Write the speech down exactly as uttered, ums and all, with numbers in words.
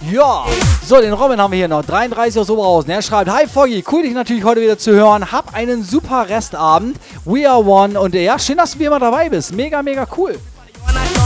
Ja, so, den Robin haben wir hier noch. dreiunddreißig aus Oberhausen. Er schreibt, hi Foggy, cool dich natürlich heute wieder zu hören. Hab einen super Restabend. We are one. Und ja, schön, dass du wie immer dabei bist. Mega, mega cool.